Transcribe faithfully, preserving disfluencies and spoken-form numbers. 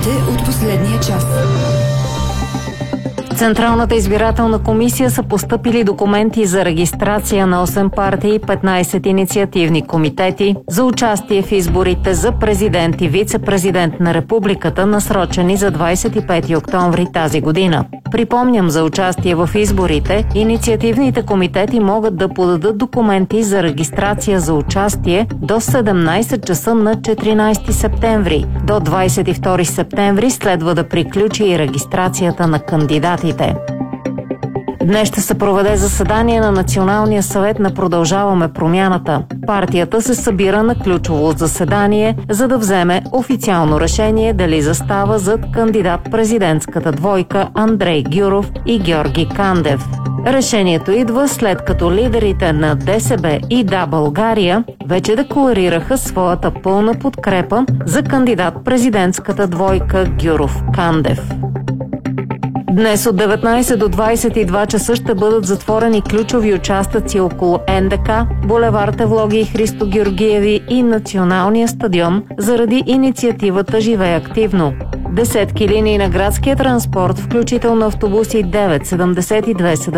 Новините от последния час. В Централната избирателна комисия са постъпили документи за регистрация на осем партии и петнайсет инициативни комитети за участие в изборите за президент и вице-президент на републиката, насрочени за двайсет и пети октомври тази година. Припомням, за участие в изборите, инициативните комитети могат да подадат документи за регистрация за участие до седемнайсет часа на четиринайсети септември. До двайсет и втори септември следва да приключи и регистрацията на кандидатите. Днес ще се проведе заседание на Националния съвет на Продължаваме промяната. Партията се събира на ключово заседание, за да вземе официално решение дали застава зад кандидат-президентската двойка Андрей Гюров и Георги Кандев. Решението идва след като лидерите на ДСБ и Да, България вече декларираха своята пълна подкрепа за кандидат-президентската двойка Гюров-Кандев. Днес от деветнайсет до двайсет и два часа ще бъдат затворени ключови участъци около ен де ка, булевард Евлоги и Христо Георгиеви и Националния стадион заради инициативата „Живей активно“. Десетки линии на градския транспорт, включително автобуси девет седемдесет и две